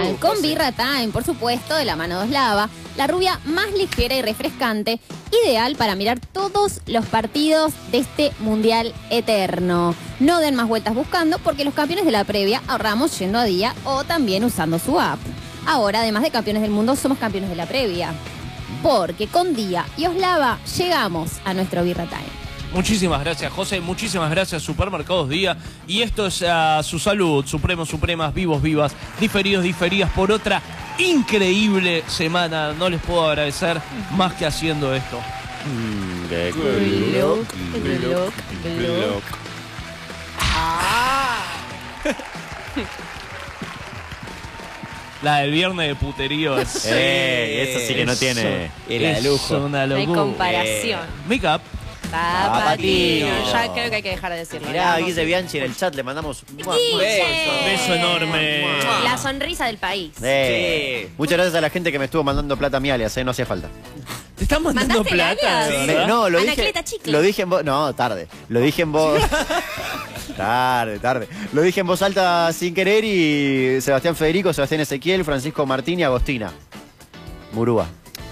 Nacional, con Birra Time, por supuesto, de la mano de Oslava, la rubia más ligera y refrescante, ideal para mirar todos los partidos de este Mundial eterno. No den más vueltas buscando, porque los campeones de la previa ahorramos yendo a día o también usando su app. Ahora, además de campeones del mundo, somos campeones de la previa, porque con Día y Oslava llegamos a nuestro Birra Time. Muchísimas gracias, José. Muchísimas gracias, Supermercados Día. Y esto es a su salud, Supremos, Supremas, vivos, vivas, diferidos, diferidas, por otra increíble semana. No les puedo agradecer más que haciendo esto. La del viernes de puterío es... eso sí que no tiene... Era de lujo. Una locura. No hay comparación. Make up. Patino. Ya creo que hay que dejar de decirlo. Mirá, Guille Bianchi en el chat, le mandamos un Beso enorme. La sonrisa del país. Sí. Muchas gracias a la gente que me estuvo mandando plata a mi alias, no hacía falta. ¿Te están mandando ¿Mandaste plata? alias? ¿Verdad? No, lo Anacleta dije. Chicle. Lo dije en voz. No, tarde. Lo dije en voz. Tarde. Lo dije en voz alta sin querer y Sebastián Federico, Sebastián Ezequiel, Francisco Martín y Agostina Murúa.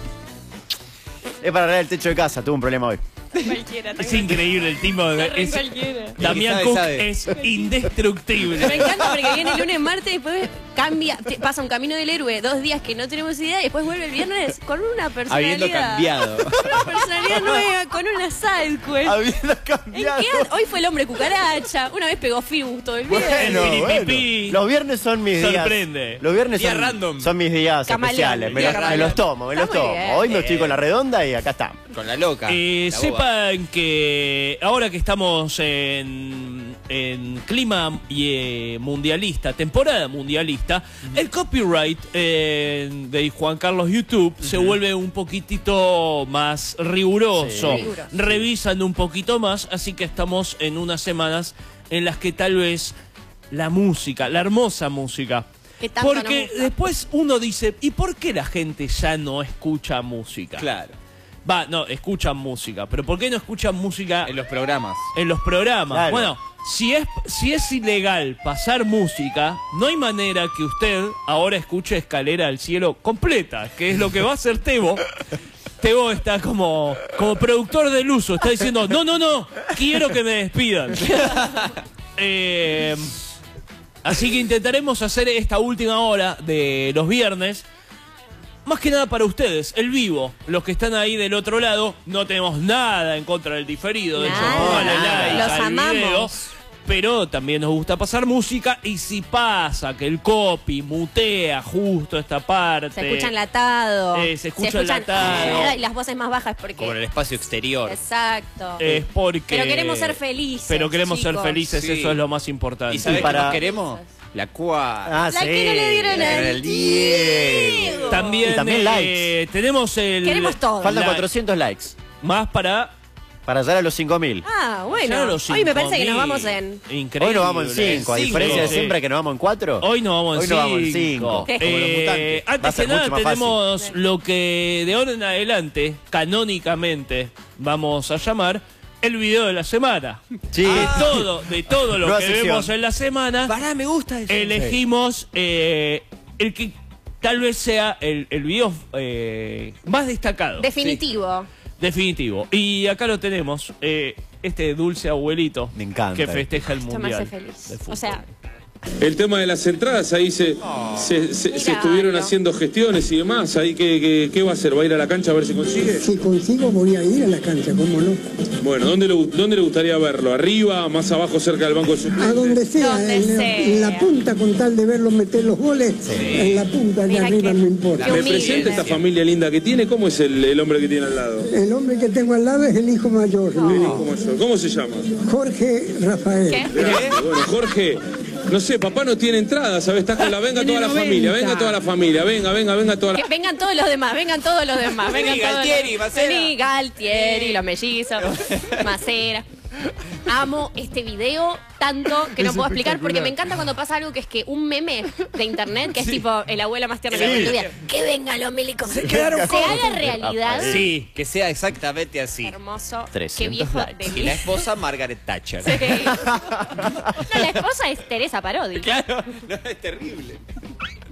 Es para arreglar el techo de casa, tuve un problema hoy. Es increíble el tipo. Damián Cook es indestructible. Me encanta porque viene el lunes, martes, después cambia, pasa un camino del héroe, 2 días que no tenemos idea, y después vuelve el viernes con una personalidad. Habiendo cambiado. Una personalidad nueva, con una side quest. Habiendo cambiado. Hoy fue el hombre cucaracha, una vez pegó Fibus todo el viernes. Bueno. Los viernes son mis días. Sorprende. Los viernes Día random. son mis días Camaleón, especiales. día Me los tomo. Está muy bien. Hoy me estoy con la redonda y acá está. Con la loca. la boba. Sepan que ahora que estamos en clima mundialista, temporada mundialista, el copyright de Juan Carlos YouTube se vuelve un poquitito más riguroso. Sí. Revisan un poquito más, así que estamos en unas semanas en las que tal vez la música, la hermosa música. Que tanto nos Porque gusta. después uno dice, ¿y por qué la gente ya no escucha música? Claro. No, escuchan música, pero ¿por qué no escuchan música En los programas. en los programas? Claro. Bueno, si es ilegal pasar música, no hay manera que usted ahora escuche Escalera al Cielo completa, que es lo que va a hacer Tebo. Tebo está como productor del uso, está diciendo, no, quiero que me despidan. Así que intentaremos hacer esta última hora de los viernes, más que nada para ustedes, el vivo. Los que están ahí del otro lado, no tenemos nada en contra del diferido. De hecho, Nada. póngale like Los al amamos. video. Pero también nos gusta pasar música. Y si pasa que el copy mutea justo esta parte, Se escucha enlatado. Se escucha enlatado. Y las voces más bajas porque... Como en el espacio exterior. Exacto. es porque... Pero queremos ser felices. Pero queremos ser chicos. felices, Sí. eso es lo más importante. ¿Y sabes para- qué nos queremos? La cuadra. La que no le dieron al el Diego. También, Y también likes. tenemos el... Queremos todo. Faltan La- 400 likes Más para... para llegar a los 5.000. Ah, Ya bueno. los Hoy me parece que 5.000. nos vamos en... Increíble. Hoy nos vamos en 5, a Cinco, diferencia de sí. siempre que nos vamos en 4. Hoy nos vamos en Hoy 5. nos vamos en 5. Como los mutantes. Va a Antes ser que nada mucho más tenemos lo que de ahora en adelante, canónicamente, vamos a llamar el video de la semana. Sí. De todo lo Nueva que sección. vemos en la semana, Pará, me gusta eso. elegimos el que tal vez sea el video más destacado. Definitivo. Definitivo. Y acá lo tenemos, este dulce abuelito Me encanta. que festeja el Esto me mundial. hace feliz. de fútbol. O sea, El tema de las entradas, ahí se estuvieron Miralo. haciendo gestiones y demás. Ahí ¿qué va a hacer? ¿Va a ir a la cancha a ver si consigue? Si consigo voy a ir a la cancha, ¿cómo no? Bueno, ¿dónde le gustaría verlo? ¿Arriba, más abajo, cerca del banco de A suplentes? donde sea, Donde en sea. la punta con tal de verlo meter los goles, en la punta de Mira arriba que- no importa. qué ¿Me humilde. presenta esta familia linda que tiene? ¿Cómo es el hombre que tiene al lado? El hombre que tengo al lado es el hijo mayor, ¿Cómo se llama? Jorge Rafael. ¿qué? Bueno, Jorge, no sé, papá no tiene entrada, ¿sabes? Estás con la... Venga toda la familia, venga toda la familia, venga toda la... Que vengan todos los demás, vengan todos los demás. Vení, Vengan todos Galtieri, los... Macera. Vení, Galtieri, los mellizos, Macera. Amo este video tanto que no puedo explicar porque me encanta cuando pasa algo que es que un meme de internet que es tipo el abuela más tierna que vida. Que vengan los milicos. Se haga realidad. Sí, que sea exactamente así. Hermoso. 300 Qué viejo likes. de Y la esposa Margaret Thatcher. Sí. No, la esposa es Teresa Parodi. Claro, no, es terrible.